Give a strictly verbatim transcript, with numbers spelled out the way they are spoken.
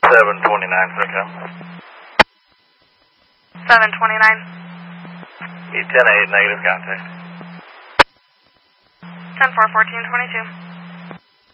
seven twenty-nine, SOCOM. seven twenty-nine. E ten eight, negative contact. ten four, fourteen twenty-two.